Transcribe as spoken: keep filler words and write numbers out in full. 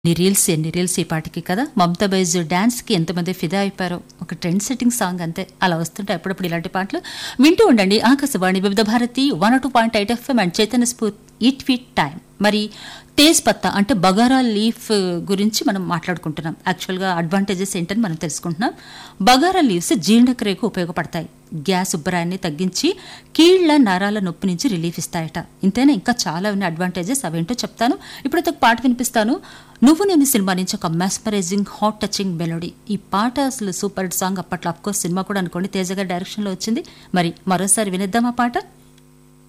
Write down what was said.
నీ రీల్స్ ఎన్ని రీల్స్ ఈ పాటికి కదా మమతా బైజ్ డాన్స్కి ఎంతమంది ఫిదా అయిపోయారో ఒక ట్రెండ్ సెట్టింగ్ సాంగ్ అంతే అలా వస్తుంటే అప్పుడప్పుడు ఇలాంటి పాటలు వింటూ ఉండండి. ఆకాశవాణి వివిధ Bharati one two point eight FM and Chaitanya స్ఫూర్తి ఈట్ ఫిట్ టైం. మరి తేజ్ పత్తా అంటే బగారా లీఫ్ గురించి మనం మాట్లాడుకుంటున్నాం. యాక్చువల్గా అడ్వాంటేజెస్ ఏంటని మనం తెలుసుకుంటున్నాం. బగారా లీవ్స్ జీర్ణక్రియకు ఉపయోగపడతాయి, గ్యాస్ ఉబ్బరాన్ని తగ్గించి కీళ్ల నరాల నొప్పి నుంచి రిలీఫ్ ఇస్తాయట. ఇంతేనా, ఇంకా చాలా ఉన్న అడ్వాంటేజెస్ అవేంటో చెప్తాను. ఇప్పుడు ఒక పాట వినిపిస్తాను. నువ్వు నేను సినిమా నుంచి ఒక మెస్మరైజింగ్ హాట్ టచింగ్ మెలోడీ. ఈ పాట అసలు సూపర్ సాంగ్. అప్పట్లో అఫ్కోర్స్ సినిమా కూడా అనుకోండి తేజ గారి డైరెక్షన్లో వచ్చింది. మరి మరోసారి వినిద్దాం ఆ పాట.